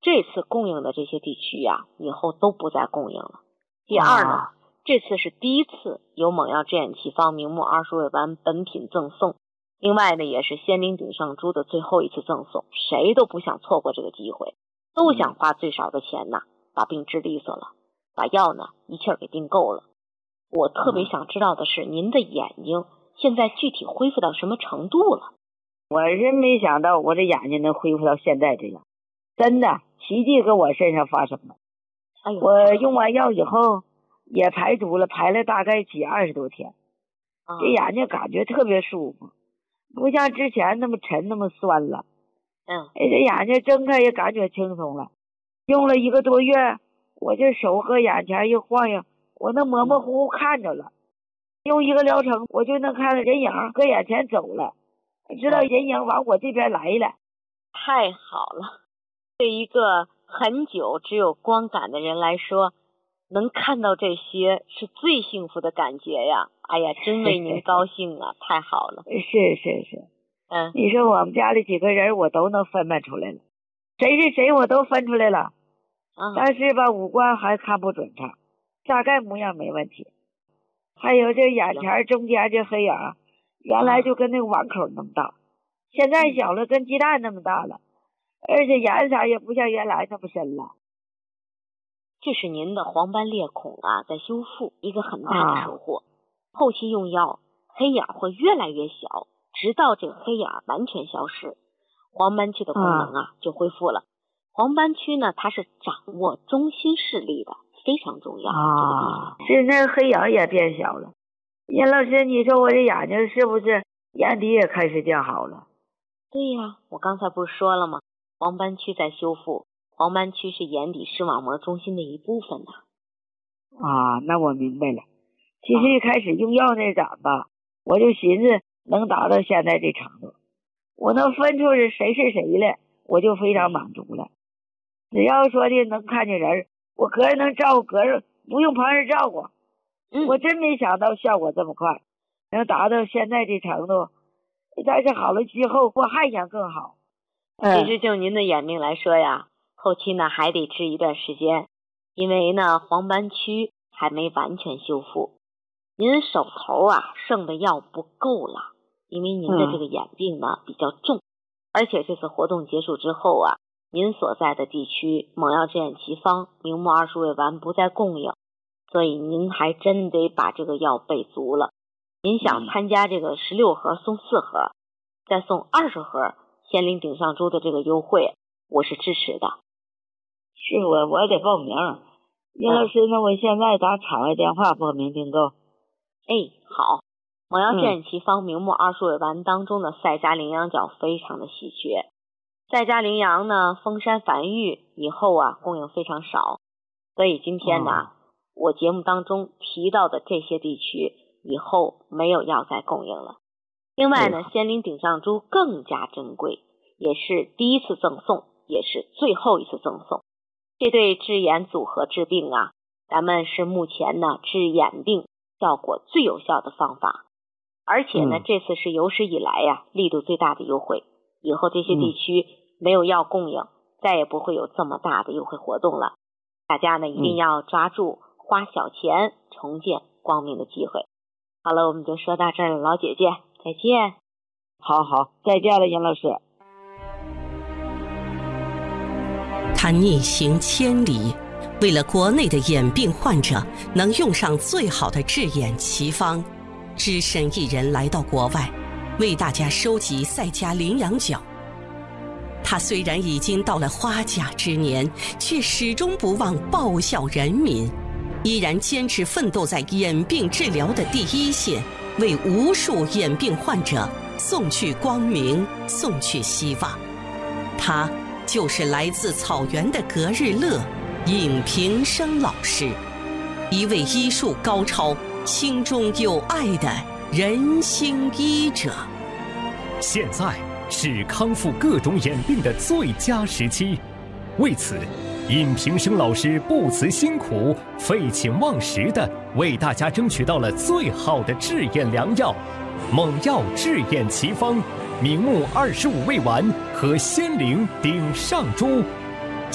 这次供应的这些地区呀，以后都不再供应了。第二呢，这次是第一次由猛药制眼奇方明目20味丸本品赠送，另外呢，也是仙灵顶上珠的最后一次赠送，谁都不想错过这个机会，都想花最少的钱呢，把病治利索了，把药呢一气儿给订够了。我特别想知道的是，您的眼睛现在具体恢复到什么程度了？ 我是没想到我这眼睛能恢复到现在这样，真的奇迹搁我身上发生了。 哎呦， 我用完药以后也排毒了，排了大概起20多天，这眼睛感觉特别舒服，不像之前那么沉那么酸了。这眼睛睁开也感觉轻松了。用了1个多月，我这手和眼前一晃悠，我能模模糊糊看着了。用1个疗程，我就能看到人影搁眼前走了，知道人影往我这边来了。 太好了，对一个很久只有光感的人来说，能看到这些是最幸福的感觉呀！哎呀，真为您高兴啊！太好了。 是。你说我们家里几个人我都能分辨出来了，谁是谁我都分出来了。但是吧，五官还看不准它，大概模样没问题。还有这眼前中间这黑影，原来就跟那个碗口那么大，现在小了，跟鸡蛋那么大了，而且颜色也不像原来那么深了。 这是您的黄斑裂孔啊在修复，一个很大的收获。后期用药，黑影会越来越小，直到这个黑影完全消失，黄斑区的功能就恢复了。黄斑区呢，它是掌握中心视力的，非常重要。 是那个黑影也变小了。严老师，你说我这眼睛是不是眼底也开始变好了？ 对呀，我刚才不是说了吗？黄斑区在修复，黄斑区是眼底视网膜中心的一部分呢。 那我明白了。其实一开始用药那阵吧，我就寻思能达到现在这程度，我能分出是谁是谁了，我就非常满足了。只要说的能看见人，我个人能照顾个人，不用旁人照顾。我真没想到效果这么快，能达到现在这程度。但是好了之后，我还想更好。 其实就您的眼病来说呀，后期呢还得治一段时间，因为呢黄斑区还没完全修复。您手头剩的药不够了，因为您的这个眼病呢比较重，而且这次活动结束之后您所在的地区猛药制眼奇方明目20味丸不再供应，所以您还真得把这个药备足了。您想参加这个16盒送4盒，再送20盒仙灵顶上珠的这个优惠，我是支持的。 是我得报名。严老师，那我现在打场外电话报名订购。 好。猛药制眼奇方明目20味丸当中的赛迦羚羊角非常的稀缺。赛迦羚羊呢，封山繁育以后供应非常少，所以今天呢，我节目当中提到的这些地区以后没有药再供应了。另外呢，仙灵顶上珠更加珍贵，也是第一次赠送，也是最后一次赠送。这对治眼组合治病咱们是目前呢治眼病效果最有效的方法，而且呢，这次是有史以来力度最大的优惠。以后这些地区没有药供应，再也不会有这么大的优惠活动了。大家呢一定要抓住花小钱重建光明的机会。好了，我们就说到这儿了，老姐姐再见。 好，再见了，严老师。 他逆行千里，为了国内的眼病患者能用上最好的治眼奇方，只身一人来到国外，为大家收集赛迦羚羊角。他虽然已经到了花甲之年，却始终不忘报效人民，依然坚持奋斗在眼病治疗的第一线，为无数眼病患者送去光明，送去希望。他就是来自草原的格日乐尹平生老师，一位医术高超、心中有爱的人心医者。 现在是康复各种眼病的最佳时期，为此尹平生老师不辞辛苦、废寝忘食地为大家争取到了最好的治眼良药——猛药治眼奇方明目25味丸和仙灵顶上珠。